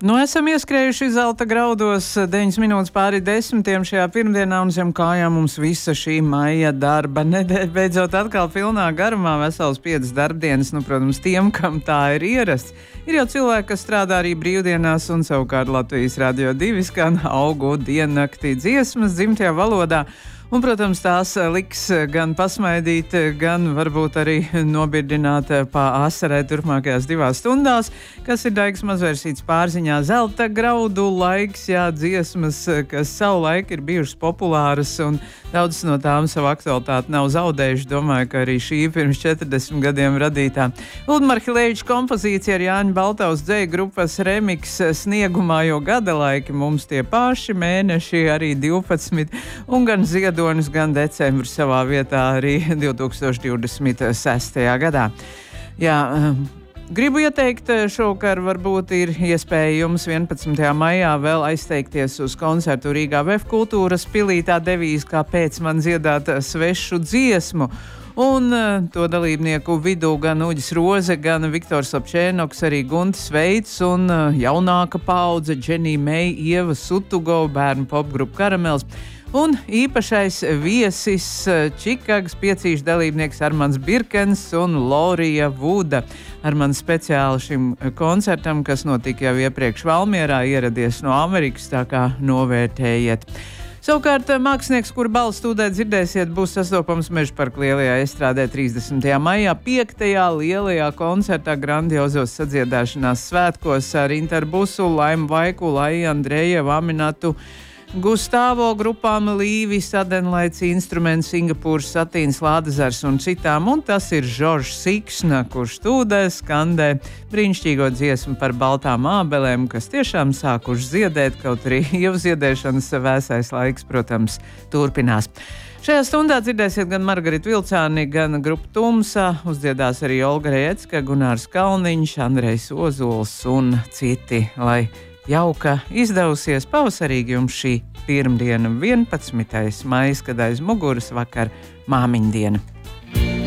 Nu, esam ieskrējuši zelta graudos 9 minūtes pāri 10 šajā pirmdienā un zem kājām mums visa šī maija darba nedēļa beidzot atkal pilnā garumā, vesels 5 darbdienas, protams, tiem, kam tā ir ierasts. Ir jau cilvēki, kas strādā arī brīvdienās un savukārt Latvijas Radio 2 skan augu diennaktī dziesmas dzimtajā valodā. Un, protams, tās liks gan pasmaidīt, gan varbūt arī nobirdināt pa asarai turpmākajās 2 stundās, kas ir Daigas Mazvērsītes pārziņā zelta graudu laiks, dziesmas, kas savulaik ir bijušas populāras un daudzas no tām savu aktualitāti nav zaudējuši. Domāju, ka arī šī pirms 40 gadiem radītā Uldmara Hilēviča kompozīcija ar Jāņa Baltaus dzeju grupas remix Sniegumā, jo gada laiki mums tie paši mēneši, arī 12, un gan ziedonis, gan decembris savā vietā arī 2026. gadā. Gribu ieteikt šovakar, varbūt ir iespēja jums 11. maijā vēl aizteikties uz koncertu Rīgā VF kultūras pilī, tā devīze, kāpēc man dziedāt svešu dziesmu. Un to dalībnieku vidū gan Uģis Roze, gan Viktors Lapčēnoks, arī Guntis Veits un jaunāka paudze Dženija Meija, Ieva Sutugo, bērnu popgrupa Karamels. Un īpašais viesis Čikagas piecīšu dalībnieks Armands Birkens un Lorija Vuda. Armands speciāli šim koncertam, kas notika jau iepriekš Valmierā, ieradies no Amerikas, tā kā novērtējiet. Savukārt mākslinieks, kuru balss tūdē dzirdēsiet, būs sastopams Mežaparka lielajā estrādē 30. maijā, 5. lielajā koncertā grandiozos sadziedāšanās svētkos ar Interbusu, Laimu Vaiku, Laiju Andrejevu, Aminatu Gustavo grupām Līvis, Adenlaits, Instruments, Singapūras, Satīns, Lādezars un citām, un tas ir Žoržs Siksna, kurš tūdē skandē brīnišķīgo dziesmu par baltām ābelēm, kas tiešām sākuši ziedēt, kaut arī ievziedēšanas vēsais laiks, protams, turpinās. Šajā stundā dzirdēsiet gan Margaritu Vilcāni, gan grupu Tumsa, uzdziedās arī Olga Rejecka, Gunārs Kalniņš, Andrejs Ozols un citi, lai jauka izdevusies pavasarīgi jums šī pirmdiena 11. maijs, kad aiz muguras vakar māmiņdiena.